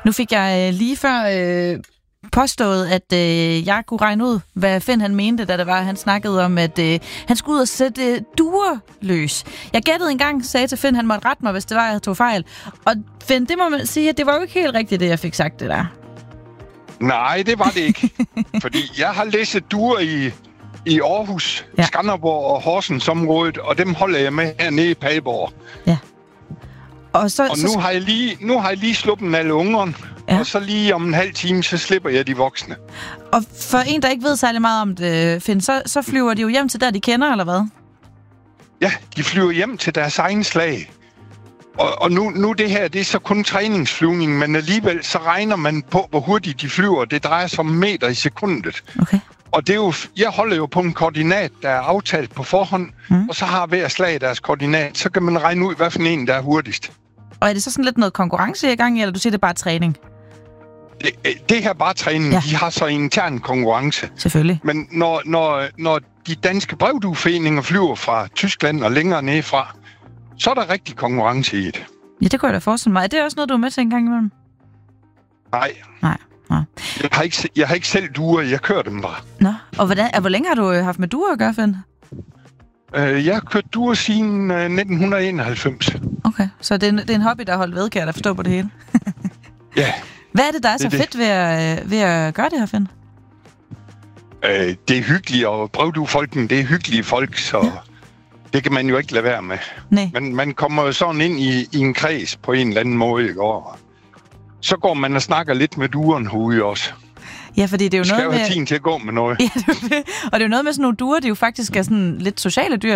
Nu fik jeg lige før påstået, at jeg kunne regne ud, hvad Finn han mente, da det var, han snakkede om, at han skulle ud og sætte duer løs. Jeg gættede engang, sagde til Finn, han måtte rette mig, hvis det var, jeg tog fejl. Og Finn, det må man sige, at det var jo ikke helt rigtigt, det jeg fik sagt, det der. Nej, det var det ikke. Fordi jeg har læst duer i Aarhus, Skanderborg og Horsens-området, og dem holder jeg med hernede i Padborg. Ja. Og nu har jeg lige sluppet alle ungerne, og så lige om en halv time, så slipper jeg de voksne. Og for en, der ikke ved særlig meget om det, Finn, så flyver de jo hjem til der, de kender, eller hvad? Ja, de flyver hjem til deres egen slag. Og nu det her, det er så kun træningsflyvning, men alligevel så regner man på, hvor hurtigt de flyver. Det drejer sig om meter i sekundet. Okay. Og det er jo, jeg holder jo på en koordinat, der er aftalt på forhånd, og så har hver slag deres koordinat. Så kan man regne ud, hvad for en, der er hurtigst. Og er det så sådan lidt noget konkurrence i gang, eller du siger, det er bare træning? Det her er bare træning. Ja. De har så intern konkurrence. Selvfølgelig. Men når de danske brevdueforeninger flyver fra Tyskland og længere nedefra, så er der rigtig konkurrence i det. Ja, det kunne jeg da forestille mig. Er det også noget, du er med til en gang imellem? Nej. Jeg har ikke selv duer, jeg kører dem bare. Nå, og hvor længe har du haft med duer at gøre, Finn? Jeg har kørt duer siden 1991. Okay, så det er en hobby, der har holdt ved, kan jeg da forstå på det hele? Ja. Hvad er det, der er så fedt ved at gøre det her, Finn? Det er hyggeligt, og brevduefolken, det er hyggelige folk, så det kan man jo ikke lade være med. Nej. Men man kommer jo sådan ind i en kreds på en eller anden måde i går. Så går man og snakker lidt med dueren herude også. Ja, fordi det er jo noget med... skal jo have tiden til at gå med noget. Ja, og det er jo noget med sådan nogle duer, det er jo faktisk er sådan lidt sociale dyr.